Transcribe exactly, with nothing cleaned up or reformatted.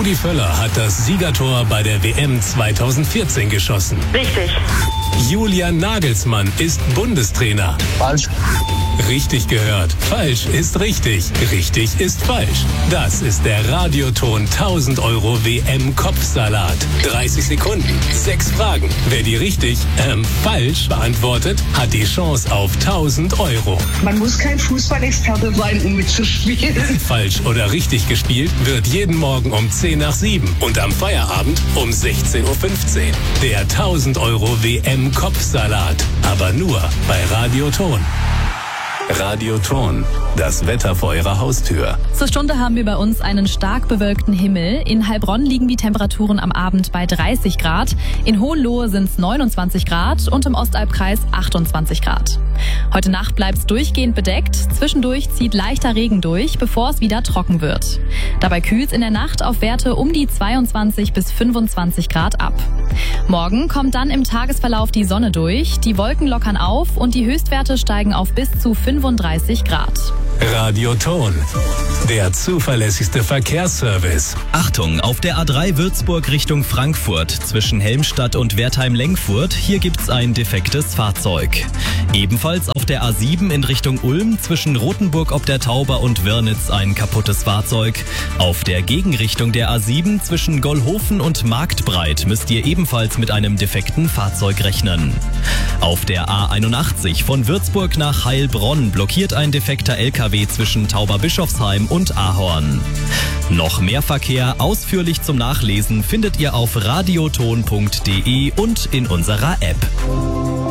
Rudi Völler hat das Siegertor bei der W M zweitausendvierzehn geschossen. Richtig. Julian Nagelsmann ist Bundestrainer. Falsch. Richtig gehört. Falsch ist richtig. Richtig ist falsch. Das ist der Radioton tausend Euro W M-Kopfsalat. dreißig Sekunden, sechs Fragen. Wer die richtig, ähm, falsch beantwortet, hat die Chance auf tausend Euro. Man muss kein Fußballexperte sein, um mitzuspielen. Falsch oder richtig gespielt wird jeden Morgen um zehn nach sieben und am Feierabend um sechzehn Uhr fünfzehn. Der tausend Euro W M-Kopfsalat. Aber nur bei Radioton. Radioton, das Wetter vor Ihrer Haustür. Zur Stunde haben wir bei uns einen stark bewölkten Himmel. In Heilbronn liegen die Temperaturen am Abend bei dreißig Grad. In Hohenlohe sind es neunundzwanzig Grad und im Ostalbkreis achtundzwanzig Grad. Heute Nacht bleibt es durchgehend bedeckt. Zwischendurch zieht leichter Regen durch, bevor es wieder trocken wird. Dabei kühlt es in der Nacht auf Werte um die zweiundzwanzig bis fünfundzwanzig Grad ab. Morgen kommt dann im Tagesverlauf die Sonne durch, die Wolken lockern auf und die Höchstwerte steigen auf bis zu fünfunddreißig Grad. Radioton, der zuverlässigste Verkehrsservice. Achtung, auf der A drei Würzburg Richtung Frankfurt zwischen Helmstadt und Wertheim-Lengfurt, hier gibt's ein defektes Fahrzeug. Ebenfalls auf der A sieben in Richtung Ulm zwischen Rothenburg ob der Tauber und Wörnitz ein kaputtes Fahrzeug. Auf der Gegenrichtung der A sieben zwischen Gollhofen und Marktbreit müsst ihr ebenfalls mit einem defekten Fahrzeug rechnen. Auf der A einundachtzig von Würzburg nach Heilbronn blockiert ein defekter L K W zwischen Tauberbischofsheim und Ahorn. Noch mehr Verkehr ausführlich zum Nachlesen findet ihr auf radioton punkt de und in unserer App.